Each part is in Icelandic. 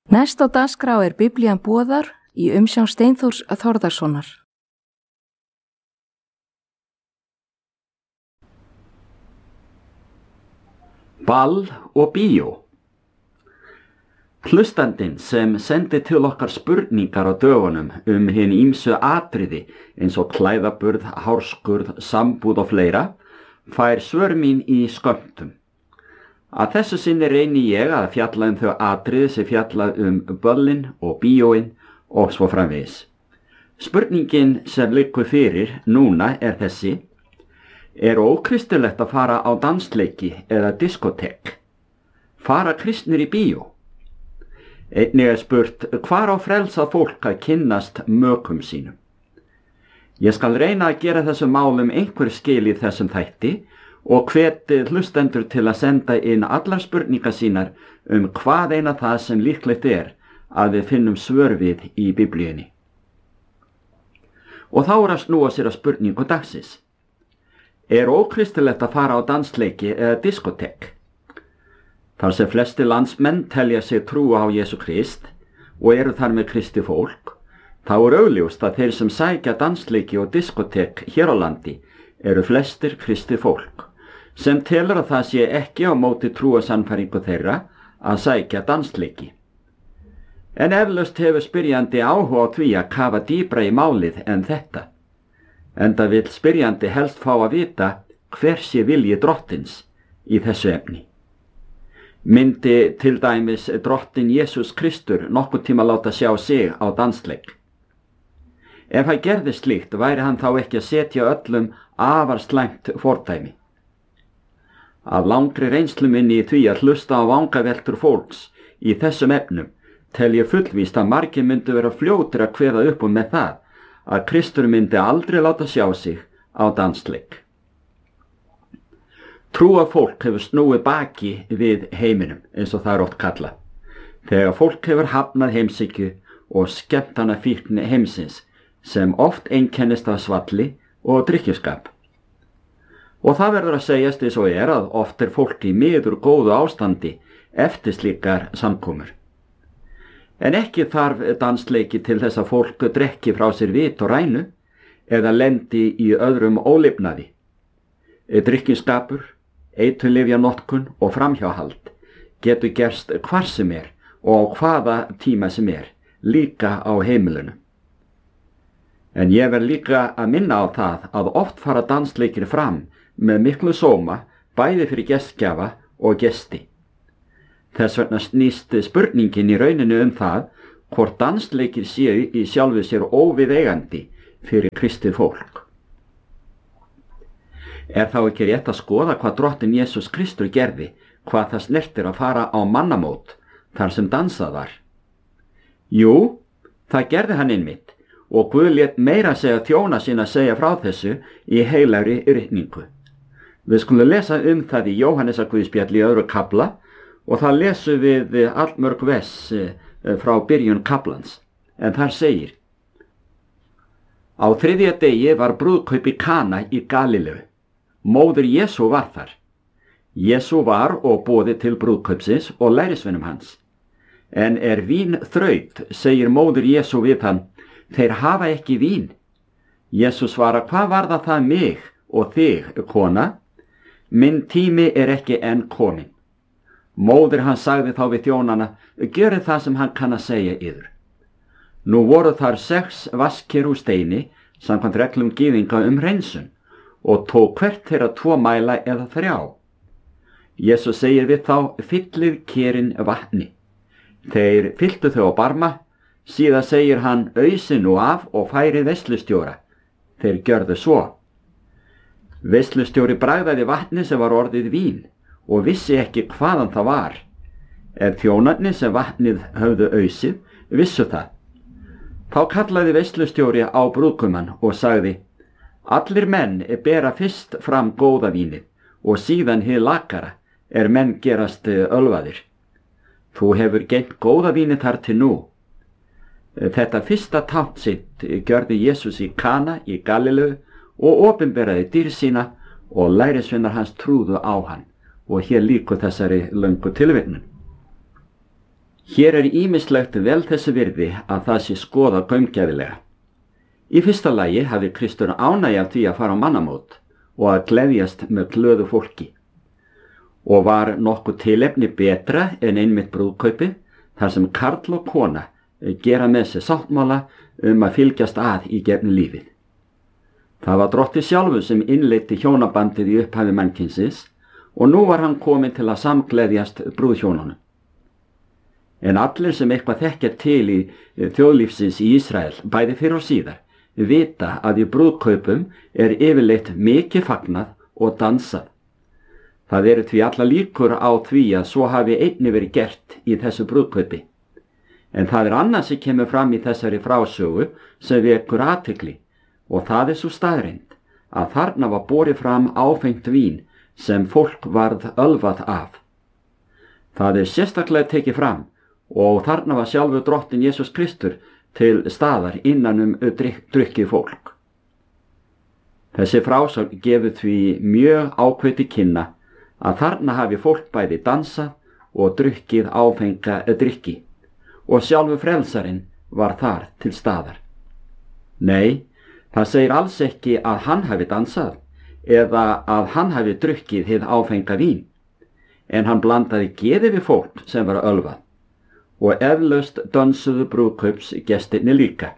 Næst á dagskrá Biblían boðar í umsjón Steinþórs Þórðarsonar. Ball og bíó. Hlustandinn sem sendi til okkar spurningar á dögunum hin ýmsu atriði eins og klæðaburð, hárskurð, sambúð og fleira, fær svör mín í skömmtum. Að þessu sinni reyni ég að fjalla þau atriði sem fjalla böllin og bíóin og svo framvegis. Spurningin sem liggur fyrir núna þessi: er ókristilegt að fara á dansleiki eða diskotek? Fara kristnir í bíó? Einnig spurt, hvar á frelsað fólk að kynnast mökum sínum? Ég skal reyna að gera þessum málum einhver skil í þessum þætti og hvet hlustendur til að senda inn allar spurningar sínar hvað eina það sem líklegt að við finnum svör við í Biblíunni. Og þá að snúa sér að spurningu dagsins. Er ókristilegt að fara á dansleiki eða diskotek? Þar sem flesti landsmenn telja sig trúa á Jesú Krist og eru þar með Kristi fólk, þá augljóst að þeir sem sækja dansleiki og diskotek hér á landi eru flestir Kristi fólk, sem telur að það sé ekki á móti trúarsannfæringu þeirra að sækja dansleiki. En eflaust hefur spyrjandi áhuga á því að kafa dýpra í málið en þetta, enda vill spyrjandi helst fá að vita hver sé vilji drottins í þessu efni. Myndi til dæmis drottin Jesús Kristur nokkurn tíma láta sjá sig á dansleik? Ef hann gerði slíkt væri hann þá ekki að setja öllum afar slæmt fordæmi. Af langri reynslu minni í því að hlusta á vangaveltur fólks í þessum efnum tel ég fullvíst að margir myndu vera fljótir að kveða upp með það að Kristur myndi aldrei láta sjá sig á dansleik. Trúa fólk hefur snúið baki við heiminum, eins og það oft kallað, þegar fólk hefur hafnað heimshyggju og skemmtana fíkni heimsins sem oft einkennist af svalli og drykkjuskap. Og það verður að segjast eins og að oft fólk í miður góðu ástandi eftir slíkar samkomur. En ekki þarf dansleiki til þess að fólk drekki frá sér vit og rænu eða lendi í öðrum ólifnaði. Drykkjuskapur, eiturlyfjanotkun og framhjáhald getur gerst hvar sem og á hvaða tíma sem líka á heimilunum. En ég verð líka að minna á það að oft fara dansleikir fram með miklu sóma bæði fyrir gestgjafa og gesti. Þess vegna snýst spurningin í rauninu það hvort dansleikir séu í sjálfu sér óviðeigandi fyrir kristið fólk. Er þá ekki rétt að skoða hvað drottin Jesús Kristur gerði, hvað það snertir að fara á mannamót þar sem dansað var? Jú, það gerði hann einmitt og Guð lét meira segja þjóna sína segja frá þessu í heilagri ritningu. Við skulum lesa það í Jóhannesarguðspjalli í 2. kafla og það lesum við allmörg vers frá byrjun kaflans, en þar segir: Á 3. degi var brúðkaup í Kana í Galileu. Móðir Jesú var þar. Jesú var og boðið til brúðkaupsins og lærisveinum hans. En vín þraut, segir móðir Jesú við hann, þeir hafa ekki vín. Jesú svarar, hvað varðar það mig og þig, kona? Minn tími ekki enn kominn. Móðir hans sagði þá við þjónana, gjörið það sem hann kann að segja yður. Nú voru þar 6 vaskir úr steini, samkvæmt reglum gyðinga hreinsun, og tók hvert þeirra 2 mæla eða 3. Jesú segir við þá, fyllið kerin vatni. Þeir fylltu þau á barma, síðan segir hann, ausi nú af og færið veislustjóra. Þeir gjörðu svo. Veislustjóri bragðaði vatni sem var orðið vín og vissi ekki hvaðan það var. Ef þjónarnir sem vatnið höfðu ausið vissu það. Þá kallaði veislustjóri á brúðguminn og sagði, allir menn bera fyrst fram góða vínið og síðan hið lakara menn gerast ölvaðir. Þú hefur geymt góða vínið þar til nú. Þetta fyrsta tákn sitt gjörði Jesús í Kana í Galileu og opinberaði dýr sína og lærisveinar hans trúðu á hann, og hér lýkur þessari löngu tilvitnun. Hér ýmislegt vel þessu virði að það sé skoðað gaumgæfilega. Í fyrsta lagi hafði Kristur ánægju af því að fara á mannamót og að gleðjast með glöðu fólki. Og var nokkuð tilefni betra en einmitt brúðkaupið, þar sem karl og kona gera með sér sáttmála að fylgjast að í gegnum lífið. Það var Drottinn sjálfur sem innleiddi hjónabandið í upphafi mannkynsins og nú var hann kominn til að samgleðjast brúðhjónunum. En allir sem eitthvað þekkja til í þjóðlífsins í Ísrael, bæði fyrr og síðar, vita að í brúðkaupum yfirleitt mikið fagnað og dansað. Það eru því alla líkur á því að svo hafi einnig verið gert í þessu brúðkaupi. En það annað sem kemur fram í þessari frásögu sem vekur athygli og það svo staðreynd að þarna var borið fram áfengt vín sem fólk varð ölvað af. Það sérstaklega tekið fram og þarna var sjálfur Drottinn Jesús Kristur til staðar innan drukkið fólk. Þessi frásögn gefur því mjög ákveðið til kynna að þarna hafi fólk bæði dansað og drukkið áfenga drykki og sjálfur frelsarinn var þar til staðar. Nei, það segir alls ekki að hann hafi dansað eða að hann hafi drukkið hið áfenga vín, en hann blandaði geði við fólk sem var ölvað og eflaust dönsuðu brúðkaupsgestirnir líka.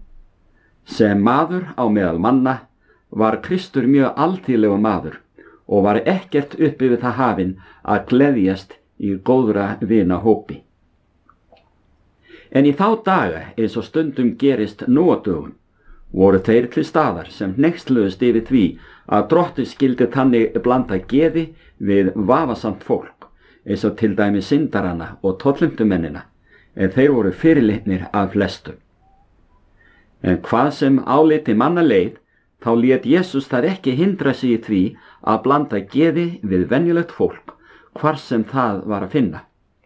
Sem maður á meðal manna var Kristur mjög alþýðlegur maður og var ekkert uppi við það hafinn að gleðjast í góðra vinahópi. En í þá daga, eins og stundum gerist nú á dögum, voru þeir til staðar sem hneyksluðust yfir því að Drottinn skyldi þannig blanda geði við vafasamt fólk, eins og til dæmis syndarana og tollumdumennina, en þeir voru fyrirlitnir af flestum. En hvað sem áliti manna leið, þá lét Jesús þar ekki hindra sig í því að blanda geði við venjulegt fólk, hvar sem það var að finna.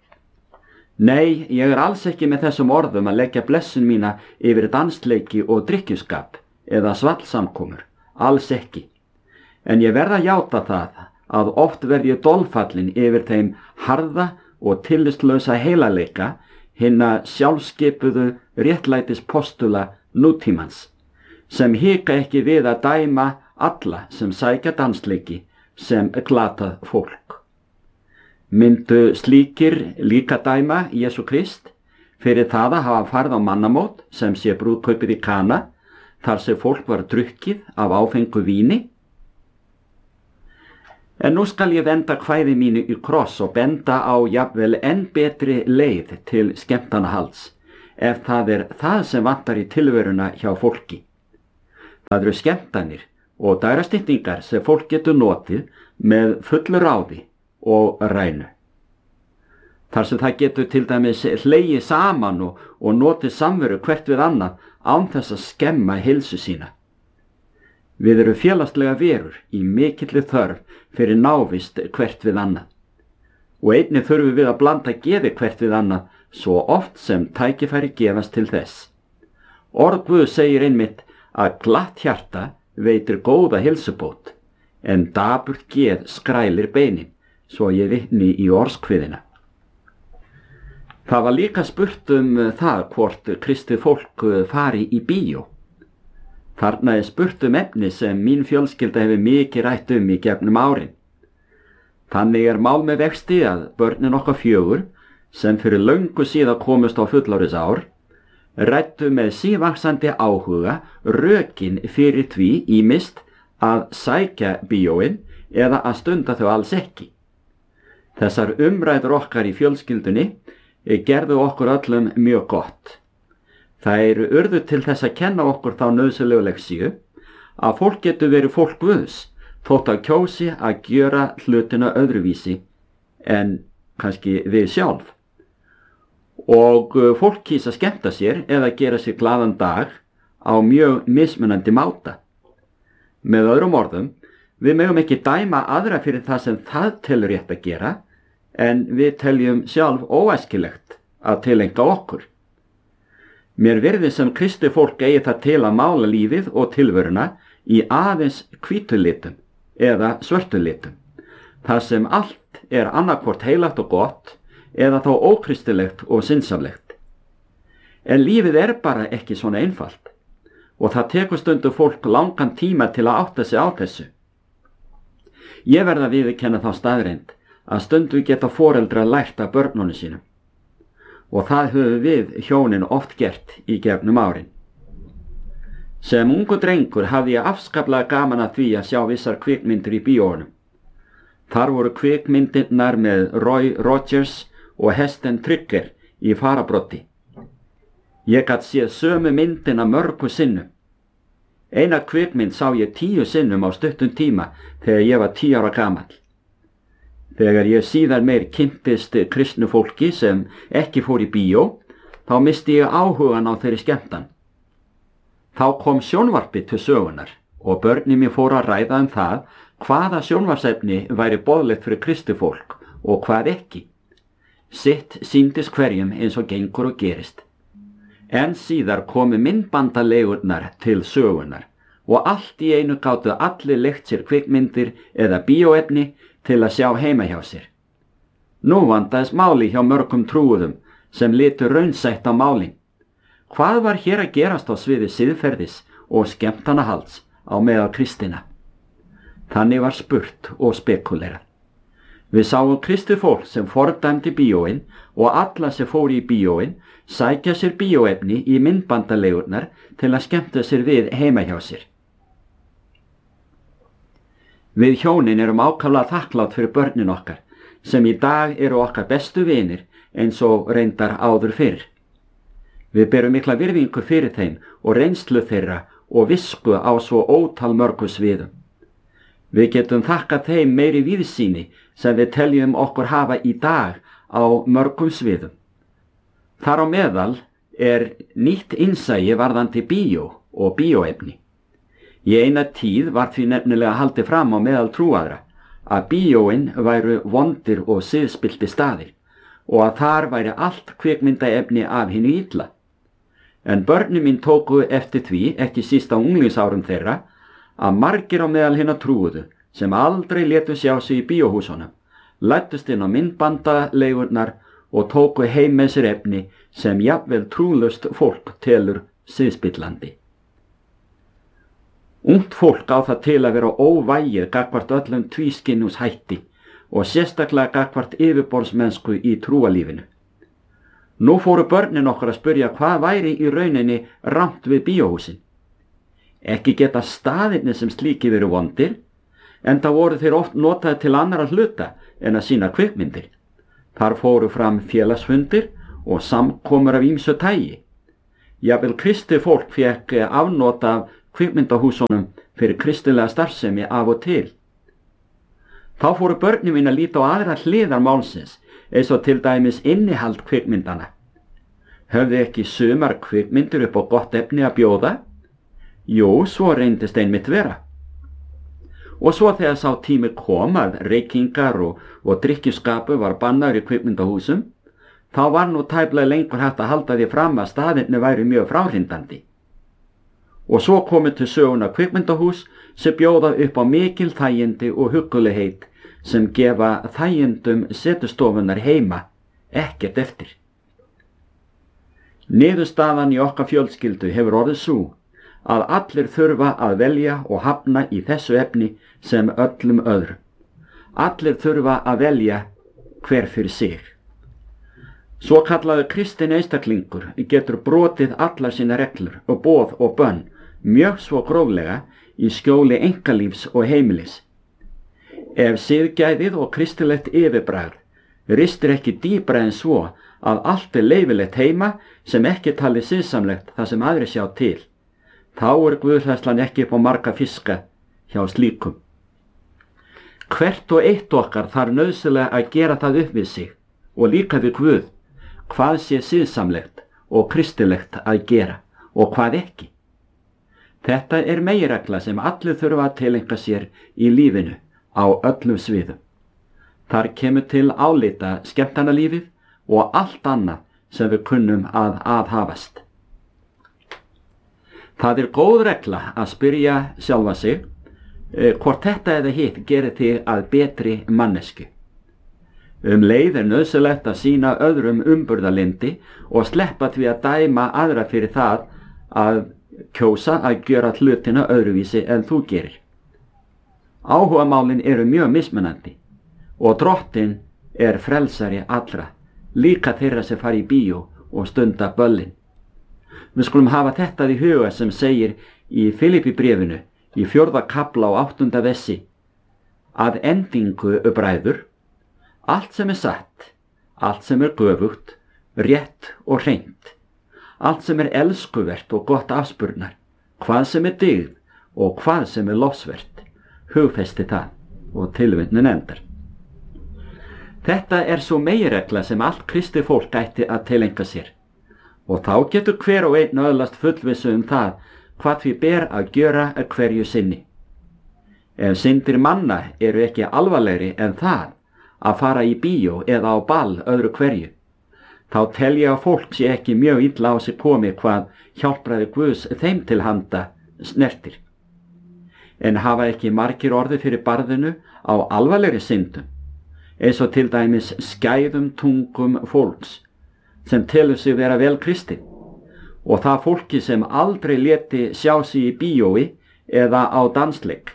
Nei, ég alls ekki með þessum orðum að leggja blessun mína yfir dansleiki og drykkjuskap eða svallsamkomur, alls ekki. En ég verð að játa það að oft verð ég dolfallin yfir þeim harða og tillistlausa heilaleika hinna sjálfskipuðu réttlætispostula nútímans, sem hika ekki við að dæma alla sem sækja dansleiki sem glatað fólk. Myndu slíkir líka dæma Jesú Krist fyrir það að hafa farið á mannamót sem sé brúðkaupið í Kana, þar sem fólk var drukkið af áfengu víni? En nú skal ég venda kvæði mínu í kross og benda á jafnvel enn betri leið til skemmtanahalds, ef það það sem vantar í tilveruna hjá fólki. Það eru skemmtanir og dægrastyttingar sem fólk getur notið með fullu ráði og rænu. Þar sem það getur til dæmis hlegið saman og notið samveru hvert við annað án þess að skemma heilsu sína. Við erum félagslega verur í mikilli þörf fyrir návist hvert við annað. Og einnig þurfum við að blanda geði hvert við annað svo oft sem tækifæri gefast til þess. Orð Guðs segir einmitt að glatt hjarta veitir góða heilsubót, en daburt geð skrælir beinin, svo ég vitni í orðskviðina. Það var líka spurt það hvort kristið fólk fari í bíó. Þarna spurt efni sem mín fjölskylda hefur mikið rætt í gegnum árin. Þannig mál með vexti að börnin okkar 4, sem fyrir löngu síðan komust á fullorðisár, rættu með sívaxandi áhuga rökin fyrir því ýmist að sækja bíóin eða að stunda þau alls ekki. Þessar umræður okkar í fjölskyldunni gerðu okkur öllum mjög gott. Það urðu til þess að kenna okkur þá nauðsynlegu leksíu að fólk getur verið fólk Guðs þótt að kjósi að gjöra hlutina öðruvísi en kannski við sjálf. Og fólk kýs að skemmta sér eða gera sér glaðan dag á mjög mismunandi máta. Með öðrum orðum, við megum ekki dæma aðra fyrir það sem það telur rétt að gera, en við teljum sjálf óæskilegt að tileinka okkur. Mér virðist sem kristið fólk eigi það til að mála lífið og tilveruna í aðeins hvítulitum eða svörtulitum, þar sem allt annarkvort heilagt og gott eða þá ókristilegt og sinnsamlegt. En lífið er bara ekki svona einfalt og það tekur stundum fólk langan tíma til að átta sig á þessu. Ég verð að viðurkenna þá staðreynd að stundum geta foreldrar lært af börnunum sínum og það höfum við hjónin oft gert í gegnum árin. Sem ungu drengur hafði ég afskaplega gaman að því að sjá vissar kvikmyndir í bíóunum. Þar voru kvikmyndirnar með Roy Rogers og Heston Trigger í farabroddi. Ég gat séð sömu myndina mörgu sinnum. Eina kvikmynd sá ég 10 sinnum á stuttum tíma þegar ég var 10 ára gamall. Þegar ég síðar meir kynntist kristnu fólki sem ekki fór í bíó, þá misti ég áhugan á þeirri skemmtan. Þá kom sjónvarpið til sögunar og börnin mér fóru að ræða það hvaða sjónvarsefni væri boðlegt fyrir kristufólk og hvað ekki. Sitt sýndist hverjum eins og gengur og gerist. En síðar komu myndbandalegurnar til sögunar og allt í einu gátu allir leigt sér kvikmyndir eða bíóefni til að sjá heima hjá sér. Nú vandaðist máli hjá mörgum trúuðum sem litu raunsætt á málin. Hvað var hér að gerast á sviði siðferðis og skemmtanahalds á meðal kristina? Þannig var spurt og spekulerað. Við sáum kristið fólk sem fordæmdi bíóin og alla sem fóru í bíóin sækja sér bíóefni í myndbandalegurnar til að skemmta sér við heima hjá sér. Við hjónin erum ákaflega þakklátt fyrir börnin okkar sem í dag eru okkar bestu vinir eins og reyndar áður fyrr. Við berum mikla virðingu fyrir þeim og reynslu þeirra og visku á svo ótal mörgu sviðum. Við getum þakkað þeim meiri víðsýni sem við teljum okkur hafa í dag á mörgum sviðum. Þar á meðal nýtt innsæi varðandi bíó og bíóefni. Í eina tíð var því nefnilega haldið fram á meðal trúaðra að bíóin væru vondir og siðspillti staðir og að þar væri allt kvikmyndaefni af hinu illa. En börnin mín tóku eftir því, ekki síst á unglingsárum þeirra, að margir á meðal hinna trúuðu sem aldrei létu sjá sig í bíóhúsunum, læddust inn á myndbandalegurnar og tóku heim með sér efni sem jafnvel trúlaust fólk telur siðspillandi. Ungt fólk á það til að vera óvægið gagnvart öllum tvískinnungshætti og sérstaklega gagnvart yfirborðsmennsku í trúalífinu. Nú fóru börnin okkar að spyrja hvað væri í rauninni rangt við bíóhúsin. Ekki geta staðirnir sem slíki verið vondir, en það voru þeir oft notaði til annara hluta en að sýna kvikmyndir. Þar fóru fram félagsfundir og samkomur af ýmsu tagi. Jafnvel kristið fólk fékk afnota af kvikmyndahúsunum fyrir kristilega starfsemi af og til. Þá fóru börnin mín að líta á aðra hliðar málsins, eins og til dæmis innihald kvikmyndana. Höfðu ekki sumar kvikmyndir upp á gott efni að bjóða? Jú, svo reyndist einmitt vera. Og svo þegar sá tími kom að reykingar og drykkjuskapur var bannaður í kvikmyndahúsum, þá var nú tæplega lengur hægt að halda því fram að staðirnir væri mjög fráhrindandi. Og svo komu til söguna kvikmyndahús sem bjóða upp á mikil þægindi og huggulegheit sem gefa þægindum setustofunar heima ekkert eftir. Niðurstaðan í okkar fjölskyldu hefur orðið sú að allir þurfa að velja og hafna í þessu efni sem öllum öðrum. Allir þurfa að velja hver fyrir sig. Svo kallaður kristinn einstaklingur getur brotið allar sína reglur og boð og bönn mjög svo gróflega í skjóli einkalífs og heimilis. Ef siðgæðið og kristilegt yfirbragð ristir ekki dýpra en svo að allt leyfilegt heima sem ekki talið siðsamlegt það sem aðri sjá til, þá guðhræðslan ekki upp á marga fiska hjá slíkum. Hvert og eitt okkar þarf nauðsynlega að gera það upp við sig og líka við Guð, hvað sé siðsamlegt og kristilegt að gera og hvað ekki. Þetta meginregla sem allir þurfa að tileinka sér í lífinu á öllum sviðum. Þar kemur til álita skemmtanalífið og allt annað sem við kunnum að aðhafast. Það góð regla að spyrja sjálfa sig hvort þetta eða hitt gerir þig að betri mannesku. Leið nauðsynlegt að sýna öðrum umburðarlyndi og sleppa því að dæma aðra fyrir það að kjósa að gera hlutina öðruvísi en þú gerir. Áhugamálin eru mjög mismunandi og Drottinn er frelsari allra, líka þeirra sem fara í bíó og stunda böllin. Við skulum hafa þetta í huga sem segir í Filippibréfinu í 4. kafla og 8. versi: að endingu, bræður, allt sem er satt, allt sem er göfugt, rétt og hreint, allt sem er elskuvert og gott afspurnar, hvað sem er dygð og hvað sem er lofsvert, hugfesti það, og tilvitnunin endar. Þetta er svo meginregla sem allt kristið fólk ætti að tileinka sér, og þá getur hver og einn öðlast fullvissu það hvað því ber að gjöra hverju sinni. Ef syndir manna eru ekki alvarlegri en það að fara í bíó eða á ball öðru hverju, þá tel ég að fólk sé ekki mjög illa á sig komið hvað hjálpræði Guðs þeim til handa snertir. En hafa ekki margir orðið fyrir barðinu á alvarlegri syndum, eins og til dæmis skæðum tungum fólks sem telur sig vera vel kristið, og það fólki sem aldrei léti sjá sig í bíói eða á dansleik.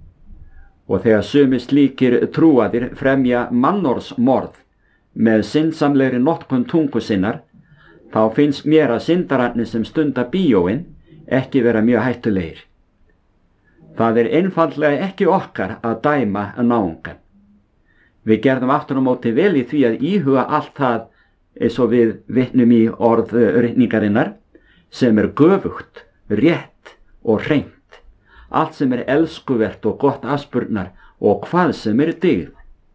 Og þegar sumir slíkir trúaðir fremja mannorðsmorð með syndsamlegri notkun tungu sinnar, þá finnst mér að syndararnir sem stunda bíóin ekki vera mjög hættulegir. Það er einfaldlega ekki okkar að dæma náungan. Við gerðum aftur á móti vel í því að íhuga allt það, eins og við vitnum í orð ritningarinnar, sem er göfugt, rétt og hreint, allt sem er elskuvert og gott afspurnar og hvað sem er dygð.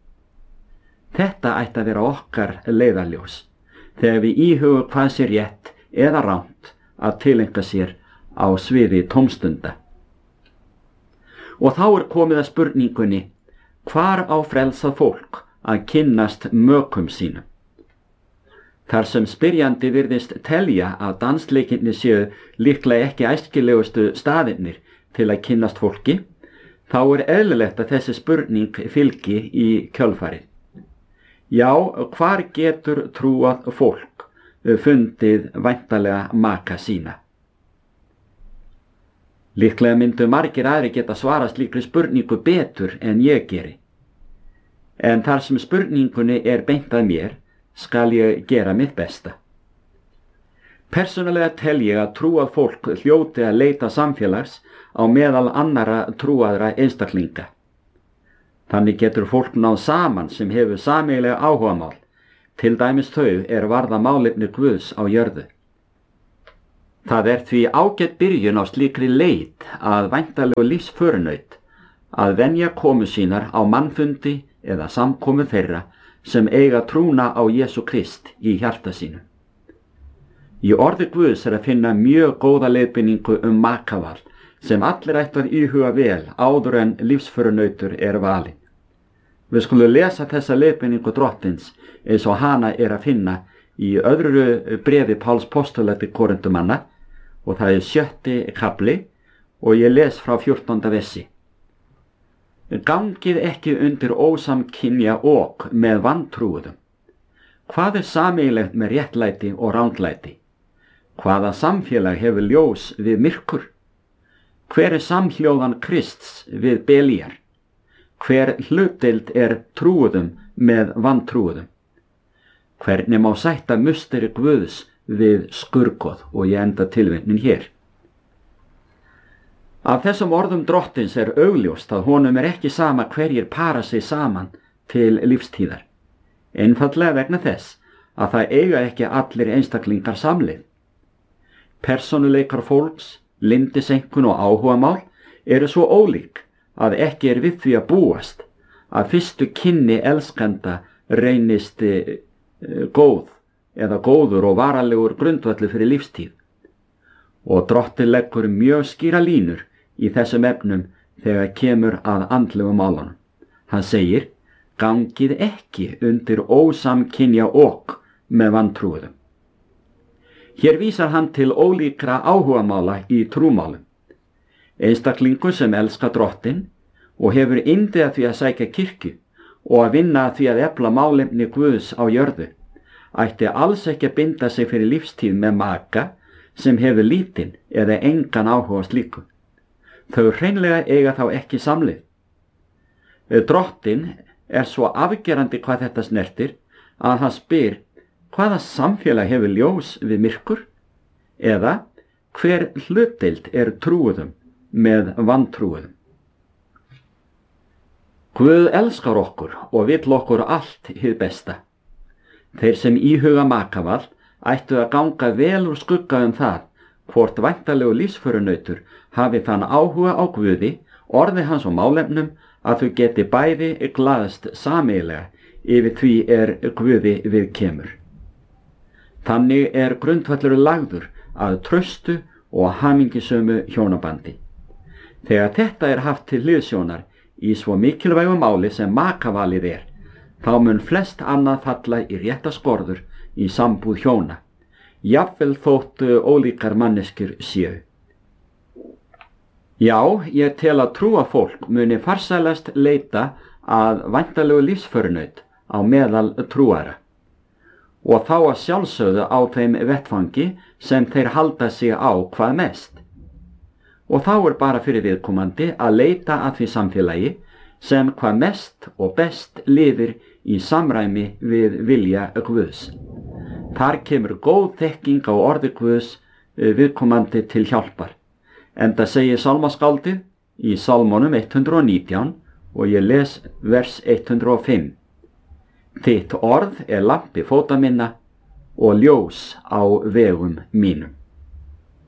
Þetta ætti að vera okkar leiðarljós þegar við íhugum hvað sé rétt eða rangt að tileinka sér á sviði tómstunda. Og þá er komið að spurningunni: hvar á frelsað fólk að kynnast mökum sínum? Þar sem spyrjandi virðist telja að dansleikinni séu líklega ekki æskilegustu staðirnir til að kynnast fólki, þá er eðlilegt að þessi spurning fylgi í kjölfarið. Já, hvar getur trúað fólk fundið væntanlega maka sína? Líklega myndu margir aðri geta svarað slíkri spurningu betur en ég geri. En þar sem spurningunni er beint að mér, skal ég gera mitt besta. Persónulega tel ég að trúað fólk hljóti að leita samfélags á meðal annara trúaðra einstaklinga. Þannig getur fólk náð saman sem hefur sameiginlega áhugamál, til dæmis þau er varða málefni Guðs á jörðu. Það er því ágætt byrjun á slíkri leit að væntanlegu lífsförunaut að venja komu sínar á mannfundi eða samkomu þeirra sem eiga trúna á Jesú Krist í hjarta sínu. Í orði Guðs er að finna mjög góða leiðbeiningu makaval sem allir ættu að íhuga vel áður en lífsförunautur er valinn. Við skulum lesa þessa leiðbeiningu Drottins eins og hana er að finna í öðru bréfi Páls postula til Korintumanna, og það er 7. kafli og ég les frá 14. versi. Gangið ekki undir ósamkynja ok með vantrúuðum. Hvað er sameiginlegt með réttlæti og ranglæti? Hvaða samfélag hefur ljós við myrkur? Hver er samhljóðan Krists við Belíar? Hver hlutdeild er trúuðum með vantrúuðum? Hvernig má sætta musteri Guðs við skurgoð? Og ég enda tilvitnun hér. Af þessum orðum Drottins er augljóst að honum er ekki sama hverjir para sig saman til lífstíðar. Einfaldlega vegna þess að það eiga ekki allir einstaklingar samleið. Persónuleikar fólks, lyndisenkun og áhugamál eru svo ólík að ekki er við því að búast að fyrstu kynni elskanda reynist góð eða góður og varalegur grundvöllur fyrir lífstíð. Og Drottinn leggur mjög skýra línur í þessum efnum þegar kemur að andlegum málunum. Hann segir: gangið ekki undir ósamkynja ok með vantrúuðum. Hér vísar hann til ólíkra áhugamála í trúmálum. Einstaklingur sem elskar Drottinn og hefur yndi að því að sækja kirkju og að vinna að því að efla málefni Guðs á jörðu, ætti alls ekki að binda sig fyrir lífstíð með maka sem hefur lítinn eða engan áhuga á slíku. Þau hreinlega eiga þá ekki samlið. Drottinn er svo afgerandi hvað þetta snertir að hann spyr hvaða samfélag hefur ljós við myrkur eða hver hlutdeild er trúuðum með vantrúuðum. Guð elskar okkur og vill okkur allt hið besta. Þeir sem íhuga makavall ættu að ganga vel úr skugga það hvort væntanlegu lífsförunautur hafi þann áhuga á Guði, orði hans og málefnum að þau geti bæði glaðst sameiginlega yfir því Guði við kemur. Þannig grundvöllur lagður að traustu og hamingisömu hjónabandi. Þegar þetta haft til hliðsjónar í svo mikilvægu máli sem makavalið þá mun flest annað falla í rétta skorður í sambúð hjóna, jafnvel þótt ólíkar manneskjur séu. Já, ég tel að trúa fólk muni farsælast leita að væntanlegu lífsförunaut á meðal trúara og þá að sjálfsögðu á þeim vettfangi sem þeir halda sig á hvað mest. Og þá bara fyrir viðkomandi að leita að því samfélagi sem hvað mest og best lifir í samræmi við vilja Guðs. Þar kemur góð þekking á orði Guðs viðkomandi til hjálpar. Enda segir sálmaskáldið í Sálmonum 119 og ég les vers 105. Þitt orð lampi fóta minna og ljós á vegum mínum.